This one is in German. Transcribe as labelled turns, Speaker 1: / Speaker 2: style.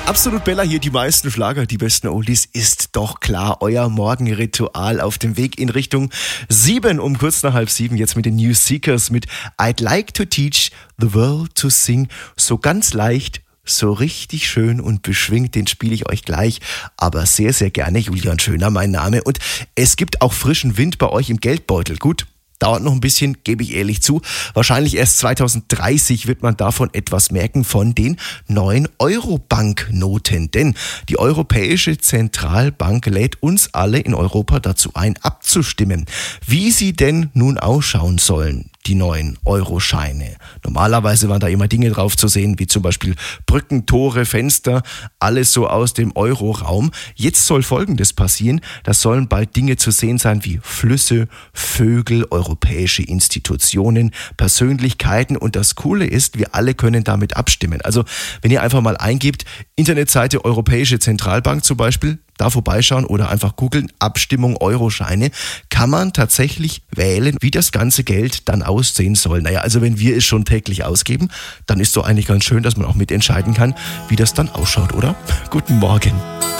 Speaker 1: Absolut Bella hier, die meisten Schlager, die besten Oldies, ist doch klar. Euer Morgenritual auf dem Weg in Richtung 7, um kurz nach 6:30, jetzt mit den New Seekers mit I'd like to teach the world to sing. So ganz leicht, so richtig schön und beschwingt, den spiele ich euch gleich, aber sehr, sehr gerne. Julian Schöner, mein Name. Und es gibt auch frischen Wind bei euch im Geldbeutel. Gut, dauert noch ein bisschen, gebe ich ehrlich zu. Wahrscheinlich erst 2030 wird man davon etwas merken, von den neuen Euro-Banknoten. Denn die Europäische Zentralbank lädt uns alle in Europa dazu ein, abzustimmen, wie sie denn nun ausschauen sollen, die neuen Euroscheine. Normalerweise waren da immer Dinge drauf zu sehen, wie zum Beispiel Brücken, Tore, Fenster, alles so aus dem Euroraum. Jetzt soll Folgendes passieren. Da sollen bald Dinge zu sehen sein wie Flüsse, Vögel, europäische Institutionen, Persönlichkeiten. Und das Coole ist, wir alle können damit abstimmen. Also wenn ihr einfach mal eingebt, Internetseite Europäische Zentralbank zum Beispiel, da vorbeischauen oder einfach googeln, Abstimmung Euroscheine, kann man tatsächlich wählen, wie das ganze Geld dann aussehen soll. Naja, also wenn wir es schon täglich ausgeben, dann ist doch eigentlich ganz schön, dass man auch mitentscheiden kann, wie das dann ausschaut, oder? Guten Morgen.